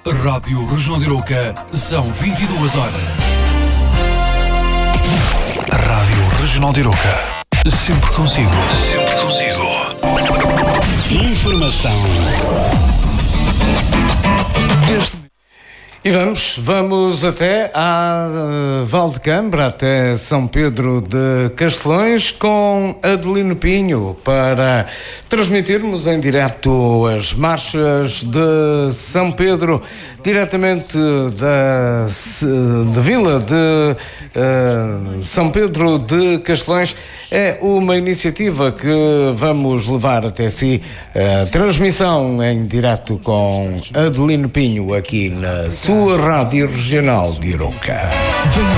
Rádio Região de Iroca, são 22 horas. Rádio Regional de Iroca, sempre consigo. Sempre consigo. Informação. E vamos até a Valdecambra, até São Pedro de Castelões, com Adelino Pinho, para transmitirmos em direto as marchas de São Pedro, diretamente da vila de São Pedro de Castelões. É uma iniciativa que vamos levar até si, a transmissão em direto com Adelino Pinho, aqui na sua Rádio Regional de Iroca.